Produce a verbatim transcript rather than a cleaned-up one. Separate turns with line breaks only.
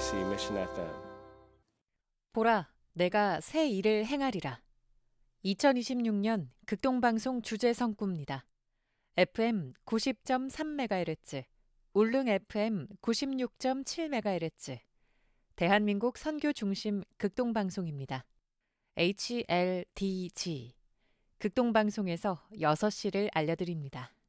케이비씨 Mission 에프엠.
보라, 내가 새 일을 행하리라. 이천이십육 년 극동방송 주제성구입니다. 에프엠 구십 점 삼 메가헤르츠, 울릉 에프엠 구십육 점 칠 메가헤르츠, 대한민국 선교 중심 극동방송입니다. 에이치엘디지, 극동방송에서 여섯 시를 알려드립니다.